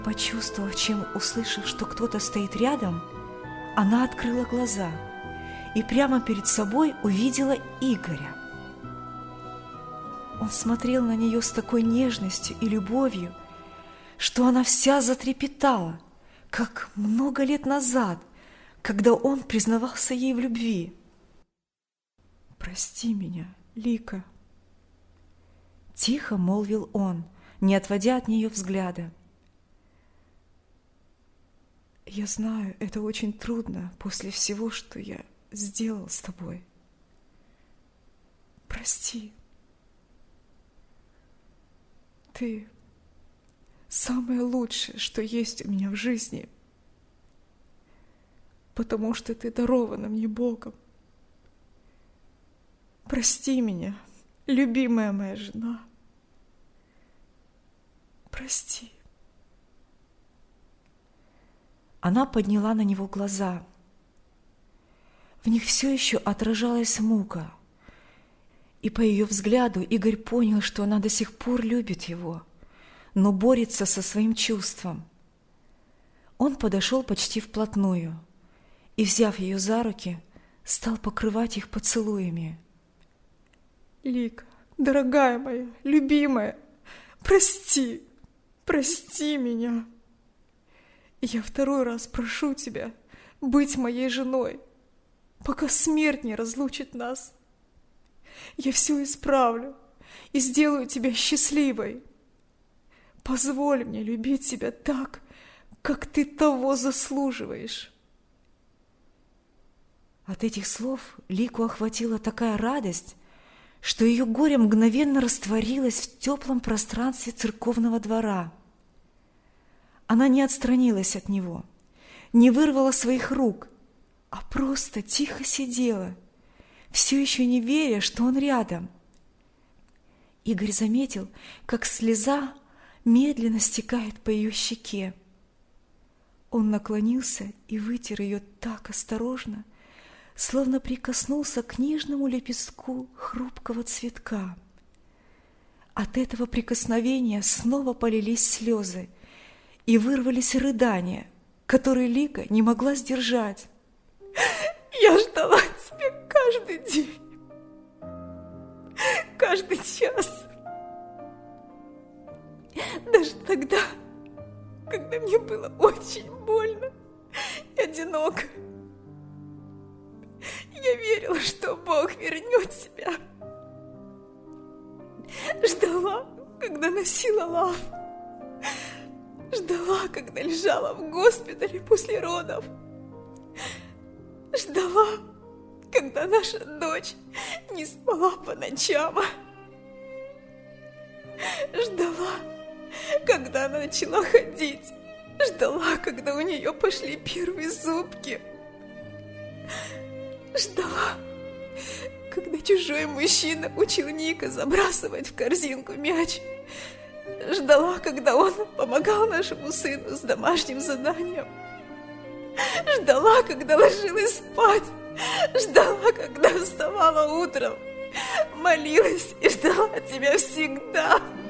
Почувствовав, чем услышав, что кто-то стоит рядом, она открыла глаза и прямо перед собой увидела Игоря. Он смотрел на нее с такой нежностью и любовью, что она вся затрепетала, как много лет назад, когда он признавался ей в любви. «Прости меня, Лика», – тихо молвил он, не отводя от нее взгляда. «Я знаю, это очень трудно после всего, что я сделал с тобой. Прости. Ты самое лучшее, что есть у меня в жизни, потому что ты дарована мне Богом. Прости меня, любимая моя жена. Прости». Она подняла на него глаза. В них все еще отражалась мука. И по ее взгляду Игорь понял, что она до сих пор любит его, но борется со своим чувством. Он подошел почти вплотную и, взяв ее за руки, стал покрывать их поцелуями. «Лика, дорогая моя, любимая, прости, прости меня. Я второй раз прошу тебя быть моей женой, пока смерть не разлучит нас. Я все исправлю и сделаю тебя счастливой. Позволь мне любить тебя так, как ты того заслуживаешь». От этих слов Лику охватила такая радость, что ее горе мгновенно растворилось в теплом пространстве церковного двора. Она не отстранилась от него, не вырвала своих рук, а просто тихо сидела, все еще не веря, что он рядом. Игорь заметил, как слеза медленно стекает по ее щеке. Он наклонился и вытер ее так осторожно, словно прикоснулся к нежному лепестку хрупкого цветка. От этого прикосновения снова полились слезы, и вырвались рыдания, которые Лика не могла сдержать. «Я ждала тебя каждый день, каждый час, даже тогда, когда мне было очень больно и одиноко. Я верила, что Бог вернет тебя. Ждала, когда носила лав. Ждала, когда лежала в госпитале после родов. Ждала, когда наша дочь не спала по ночам. Ждала, когда она начала ходить. Ждала, когда у нее пошли первые зубки. Ждала, когда чужой мужчина учил Ника забрасывать в корзинку мяч. Ждала, когда он помогал нашему сыну с домашним заданием. Ждала, когда ложилась спать. Ждала, когда вставала утром. Молилась и ждала тебя всегда.